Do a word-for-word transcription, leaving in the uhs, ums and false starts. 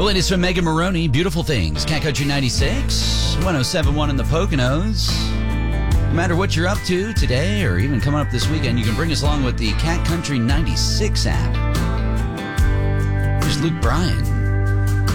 Well, it is from Megan Maroney. Beautiful Things. Cat Country ninety-six, one oh seven point one in the Poconos. No matter what you're up to today or even coming up this weekend, you can bring us along with the Cat Country ninety-six app. Here's Luke Bryan.